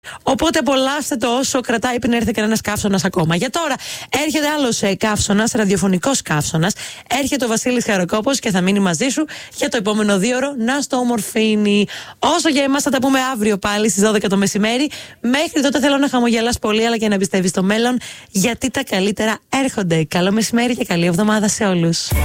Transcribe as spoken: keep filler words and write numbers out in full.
Οπότε απολαύστε το όσο κρατάει πριν έρθει κανένα καύσωνα ακόμα. Για τώρα έρχεται άλλο καύσωνα, ραδιοφωνικό καύσωνα. Έρχεται ο Βασίλης Χαροκόπος και θα μείνει μαζί σου για το επόμενο δύο ώρο να στο ομορφύνει. Όσο για εμάς θα τα πούμε αύριο πάλι στις δώδεκα το μεσημέρι. Μέχρι τότε θέλω να χαμογελάς πολύ, αλλά και να πιστεύεις στο μέλλον, γιατί τα καλύτερα έρχονται. Καλό μεσημέρι και καλή εβδομάδα σε όλους.